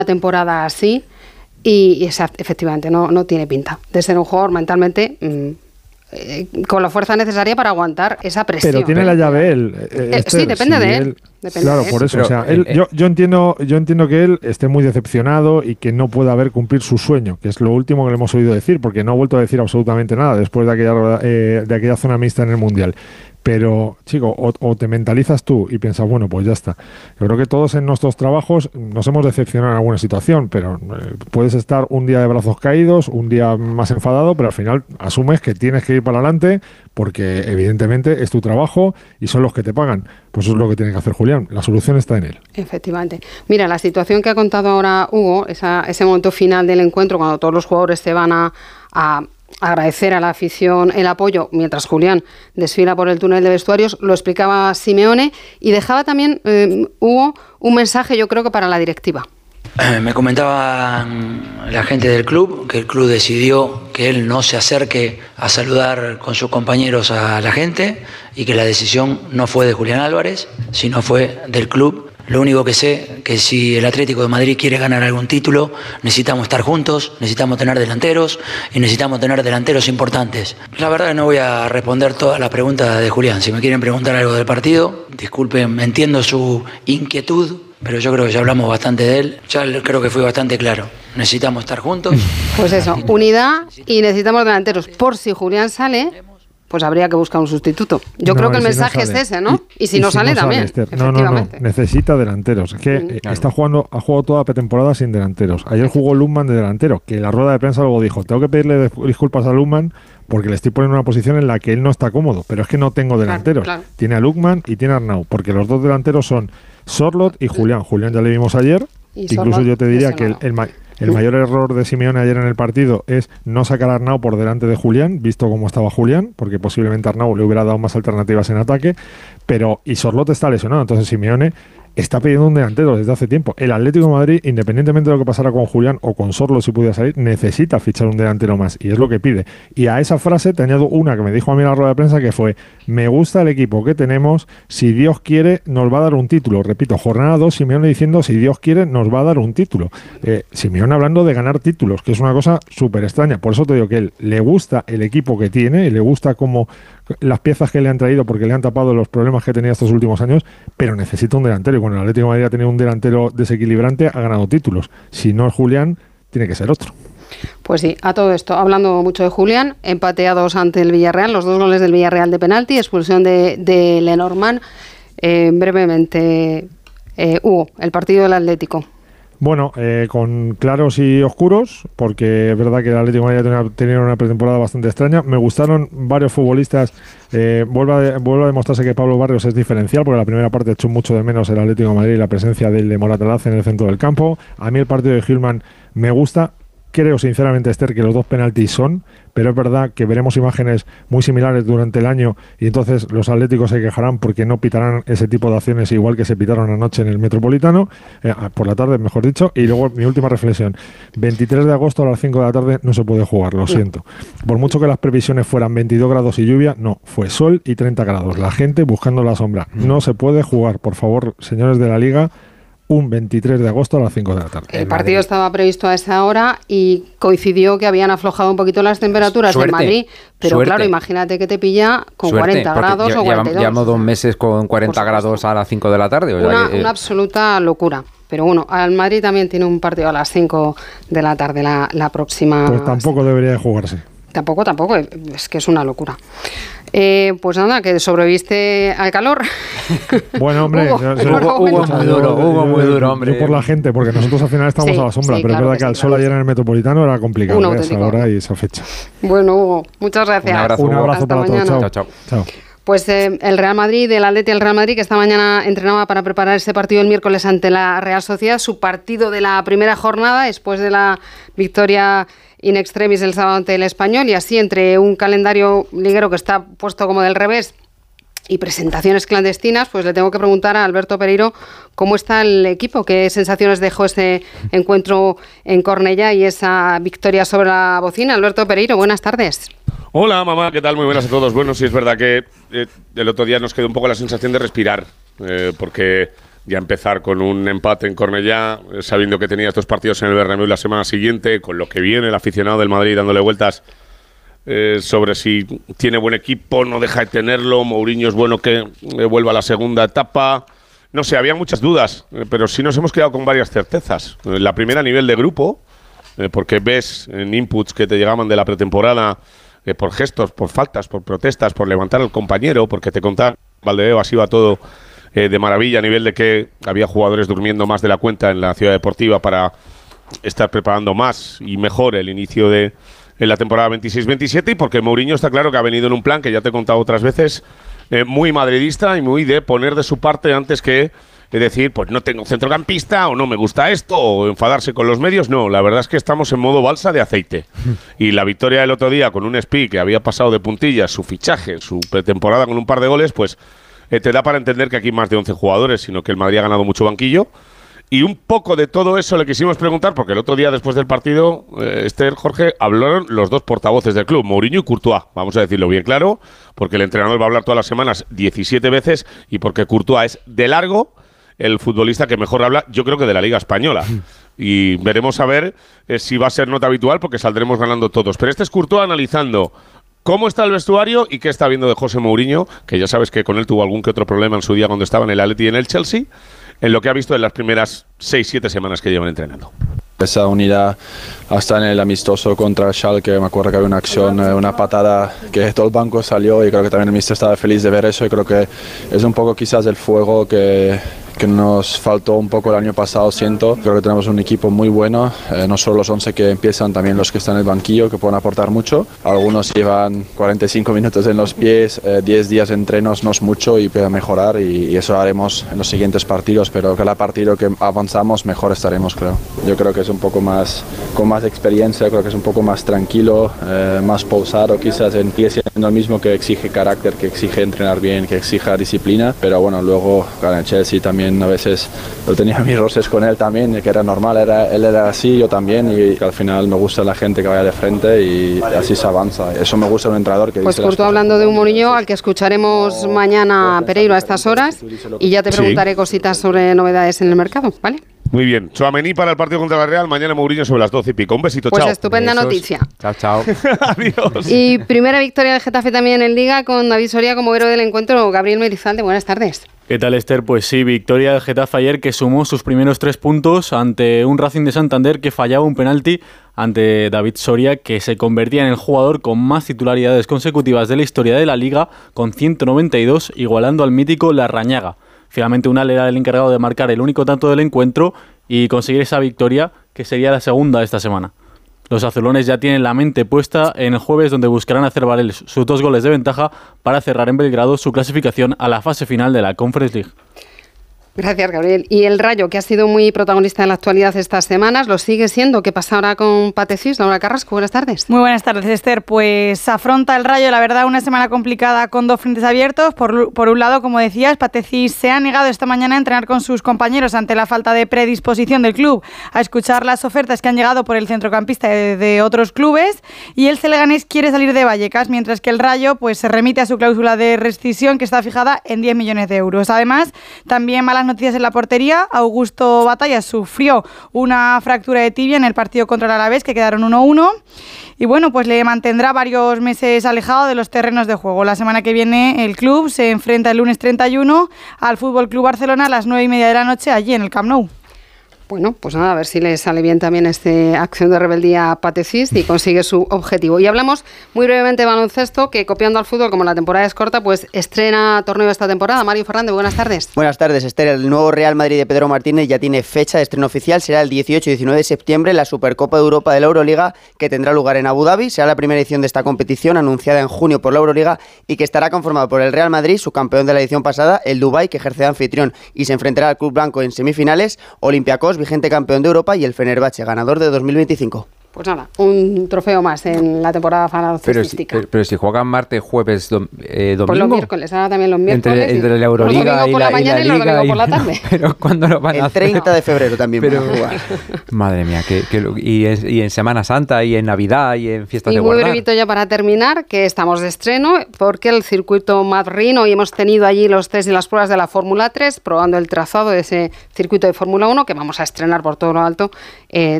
temporada así y efectivamente no tiene pinta de ser un jugador mentalmente con la fuerza necesaria para aguantar esa presión. Pero tiene la llave él. Sí, depende de él. Claro, por eso. Pero, yo entiendo que él esté muy decepcionado y que no pueda cumplir su sueño, que es lo último que le hemos oído decir, porque no ha vuelto a decir absolutamente nada después de aquella zona mixta en el Mundial. Pero, chico, o te mentalizas tú y piensas, bueno, pues ya está. Yo creo que todos en nuestros trabajos nos hemos decepcionado en alguna situación, pero puedes estar un día de brazos caídos, un día más enfadado, pero al final asumes que tienes que ir para adelante porque evidentemente es tu trabajo y son los que te pagan. Pues eso es lo que tiene que hacer Julián. La solución está en él. Efectivamente. Mira, la situación que ha contado ahora Hugo, ese momento final del encuentro, cuando todos los jugadores se van a agradecer a la afición el apoyo, mientras Julián desfila por el túnel de vestuarios, lo explicaba Simeone y dejaba también, Hugo, un mensaje, yo creo que para la directiva. Me comentaba la gente del club que el club decidió que él no se acerque a saludar con sus compañeros a la gente y que la decisión no fue de Julián Álvarez, sino fue del club. Lo único que sé que si el Atlético de Madrid quiere ganar algún título, necesitamos estar juntos, necesitamos tener delanteros y necesitamos tener delanteros importantes. La verdad que no voy a responder todas las preguntas de Julián. Si me quieren preguntar algo del partido, disculpen, entiendo su inquietud, pero yo creo que ya hablamos bastante de él. Ya creo que fui bastante claro. Necesitamos estar juntos. Pues eso, unidad y necesitamos delanteros. Por si Julián sale, pues habría que buscar un sustituto. Yo creo que el mensaje es ese, ¿no? Y si no sale también, efectivamente. No, necesita delanteros. Es que ha jugado toda la pretemporada sin delanteros. Ayer jugó Lundman de delantero, que en la rueda de prensa luego dijo, tengo que pedirle disculpas a Lundman porque le estoy poniendo una posición en la que él no está cómodo, pero es que no tengo delanteros. Claro. Tiene a Lundman y tiene a Arnau, porque los dos delanteros son Sorloth y Julián. Julián ya le vimos ayer, incluso yo te diría que el mayor error de Simeone ayer en el partido es no sacar a Arnau por delante de Julián, visto cómo estaba Julián, porque posiblemente Arnau le hubiera dado más alternativas en ataque, y Sorloth está lesionado, entonces Simeone está pidiendo un delantero desde hace tiempo. El Atlético de Madrid, independientemente de lo que pasara con Julián o con Sorloth si pudiera salir, necesita fichar un delantero más, y es lo que pide. Y a esa frase te añado una que me dijo a mí en la rueda de prensa, que fue, me gusta el equipo que tenemos, si Dios quiere nos va a dar un título. Repito, jornada 2, Simeone diciendo, si Dios quiere nos va a dar un título. Simeone hablando de ganar títulos, que es una cosa súper extraña. Por eso te digo que él le gusta el equipo que tiene, y le gusta cómo las piezas que le han traído, porque le han tapado los problemas que tenía estos últimos años, pero necesita un delantero, y cuando el Atlético de Madrid ha tenido un delantero desequilibrante, ha ganado títulos. Si no es Julián, tiene que ser otro. Pues sí, a todo esto, hablando mucho de Julián, empateados ante el Villarreal, los 2 goles del Villarreal de penalti, expulsión de Lenormand. Brevemente, Hugo, el partido del Atlético. Bueno, con claros y oscuros, porque es verdad que el Atlético de Madrid ha tenido una pretemporada bastante extraña. Me gustaron varios futbolistas. Vuelve a demostrarse que Pablo Barrios es diferencial, porque la primera parte echó mucho de menos el Atlético de Madrid y la presencia de Moratalaz en el centro del campo. A mí el partido de Hillman me gusta. Creo sinceramente, Esther, que los 2 penaltis son, pero es verdad que veremos imágenes muy similares durante el año y entonces los atléticos se quejarán porque no pitarán ese tipo de acciones igual que se pitaron anoche en el Metropolitano, por la tarde, mejor dicho. Y luego mi última reflexión, 23 de agosto a las 5 de la tarde no se puede jugar, lo siento. Por mucho que las previsiones fueran 22 grados y lluvia, no, fue sol y 30 grados. La gente buscando la sombra. No se puede jugar, por favor, señores de la Liga, un 23 de agosto a las 5 de la tarde. El partido estaba previsto a esa hora y coincidió que habían aflojado un poquito las temperaturas en Madrid, pero claro, imagínate que te pilla con 40 grados o 42. Llevamos 2 meses con 40 grados a las 5 de la tarde. Una absoluta locura. Pero bueno, al Madrid también tiene un partido a las 5 de la tarde la próxima. Pues tampoco debería de jugarse. Tampoco, es que es una locura. Pues nada, que sobreviviste al calor. Bueno, hombre, Hugo muy duro, hombre. Yo por la gente, porque nosotros al final estamos a la sombra, pero claro, es verdad que al sol ayer en el Metropolitano era complicado esa hora y esa fecha. Bueno, Hugo, muchas gracias. Un abrazo para todos. Chao. Pues el Real Madrid, el Atleti del Real Madrid, que esta mañana entrenaba para preparar ese partido el miércoles ante la Real Sociedad, su partido de la primera jornada, después de la victoria in extremis el sábado ante el Español, y así entre un calendario liguero que está puesto como del revés y presentaciones clandestinas, pues le tengo que preguntar a Alberto Pereiro cómo está el equipo, qué sensaciones dejó ese encuentro en Cornellá y esa victoria sobre la bocina. Alberto Pereiro, buenas tardes. Hola, mamá, ¿qué tal? Muy buenas a todos. Bueno, sí es verdad que el otro día nos quedó un poco la sensación de respirar, porque ya empezar con un empate en Cornellá, sabiendo que tenía estos partidos en el Bernabéu la semana siguiente, con lo que viene el aficionado del Madrid dándole vueltas sobre si tiene buen equipo, no deja de tenerlo, Mourinho es bueno que vuelva a la segunda etapa. No sé, había muchas dudas, pero sí nos hemos quedado con varias certezas. La primera a nivel de grupo, porque ves en inputs que te llegaban de la pretemporada, por gestos, por faltas, por protestas, por levantar al compañero, porque te contaba Valdebebas iba todo de maravilla a nivel de que había jugadores durmiendo más de la cuenta en la ciudad deportiva para estar preparando más y mejor el inicio de la temporada 26-27, y porque Mourinho está claro que ha venido en un plan que ya te he contado otras veces, muy madridista y muy de poner de su parte antes que decir, pues no tengo centrocampista o no me gusta esto o enfadarse con los medios. No, la verdad es que estamos en modo balsa de aceite. Y la victoria del otro día con un Spi que había pasado de puntillas, su fichaje, su pretemporada con un par de goles, pues te da para entender que aquí hay más de 11 jugadores, sino que el Madrid ha ganado mucho banquillo. Y un poco de todo eso le quisimos preguntar, porque el otro día después del partido, Esther, Jorge, hablaron los dos portavoces del club, Mourinho y Courtois, vamos a decirlo bien claro, porque el entrenador va a hablar todas las semanas 17 veces y porque Courtois es de largo el futbolista que mejor habla, yo creo que de la Liga Española. Y veremos a ver si va a ser nota habitual, porque saldremos ganando todos. Pero este es Courtois analizando cómo está el vestuario y qué está viendo de José Mourinho, que ya sabes que con él tuvo algún que otro problema en su día cuando estaba en el Atleti y en el Chelsea, en lo que ha visto en las primeras 6-7 semanas que llevan entrenando. Esa unidad hasta en el amistoso contra el Schalke, me acuerdo que había una acción, una patada que todo el banco salió, y creo que también el míster estaba feliz de ver eso, y creo que es un poco quizás el fuego que nos faltó un poco el año pasado, siento. Creo que tenemos un equipo muy bueno, no solo los 11 que empiezan, también los que están en el banquillo, que pueden aportar mucho. Algunos llevan 45 minutos en los pies, 10 días de entrenos no es mucho y puede mejorar, y eso haremos en los siguientes partidos, pero cada partido que avanzamos mejor estaremos, creo. Yo creo que es un poco más, con más experiencia, creo que es un poco más tranquilo, más pausado, quizás sigue siendo el mismo, que exige carácter, que exige entrenar bien, que exija disciplina, pero bueno, luego en el Chelsea también a veces yo tenía mis roces con él también, que era normal, él era así, yo también, y al final me gusta la gente que vaya de frente y así se avanza. Eso me gusta de un entrenador que pues dice. Pues Courtois hablando de un Mourinho al que escucharemos mañana, Pereiro, a estas horas, y ya te preguntaré cositas sobre novedades en el mercado, ¿vale? Muy bien. Tchouaméni para el partido contra la Real. Mañana Mourinho sobre las 12:00. Un besito, pues chao. Pues estupenda noticia. Chao, chao. Adiós. Y primera victoria del Getafe también en Liga, con David Soria como héroe del encuentro. Gabriel Merizalde, buenas tardes. ¿Qué tal, Esther? Pues sí, victoria del Getafe ayer, que sumó sus primeros 3 puntos ante un Racing de Santander que fallaba un penalti ante David Soria, que se convertía en el jugador con más titularidades consecutivas de la historia de la Liga, con 192, igualando al mítico Larrañaga. Finalmente Unal era el encargado de marcar el único tanto del encuentro y conseguir esa victoria, que sería la segunda de esta semana. Los azulones ya tienen la mente puesta en el jueves, donde buscarán hacer valer sus 2 goles de ventaja para cerrar en Belgrado su clasificación a la fase final de la Conference League. Gracias, Gabriel. Y el Rayo, que ha sido muy protagonista en la actualidad estas semanas, lo sigue siendo. ¿Qué pasa ahora con Patecís? Laura Carrasco, buenas tardes. Muy buenas tardes, Esther. Pues afronta el Rayo, la verdad, una semana complicada con 2 frentes abiertos. Por un lado, como decías, Patecís se ha negado esta mañana a entrenar con sus compañeros ante la falta de predisposición del club a escuchar las ofertas que han llegado por el centrocampista de otros clubes, y el Leganés quiere salir de Vallecas, mientras que el Rayo pues se remite a su cláusula de rescisión, que está fijada en 10 millones de euros. Además, también malas noticias en la portería. Augusto Batalla sufrió una fractura de tibia en el partido contra el Alavés, que quedaron 1-1, y bueno, pues le mantendrá varios meses alejado de los terrenos de juego. La semana que viene el club se enfrenta el lunes 31 al Fútbol Club Barcelona a las 9:30 de la noche, allí en el Camp Nou. Bueno, pues nada, a ver si le sale bien también esta acción de rebeldía a Patecís y consigue su objetivo. Y hablamos muy brevemente de baloncesto, que copiando al fútbol, como la temporada es corta, pues estrena torneo esta temporada. Mario Fernández, buenas tardes. Buenas tardes, Esther. El nuevo Real Madrid de Pedro Martínez ya tiene fecha de estreno oficial. Será el 18 y 19 de septiembre en la Supercopa de Europa de la Euroliga, que tendrá lugar en Abu Dhabi. Será la primera edición de esta competición, anunciada en junio por la Euroliga, y que estará conformado por el Real Madrid, su campeón de la edición pasada, el Dubái, que ejerce de anfitrión y se enfrentará al Club Blanco en semifinales, Olympiacos, vigente campeón de Europa, y el Fenerbahce, ganador de 2025. Pues nada, un trofeo más en la temporada baloncestística. Pero si juegan martes, jueves, domingo. Pues los miércoles, ahora también los miércoles. Entre la Euroliga y la mañana y los domingos por la tarde. Pero ¿cuándo lo van a hacer? El 30 de febrero también van a jugar. Madre mía, y en Semana Santa, y en Navidad, y en fiestas de guardar. Y muy brevito ya para terminar, que estamos de estreno, porque el circuito Madrid, hoy hemos tenido allí los test y las pruebas de la Fórmula 3, probando el trazado de ese circuito de Fórmula 1, que vamos a estrenar por todo lo alto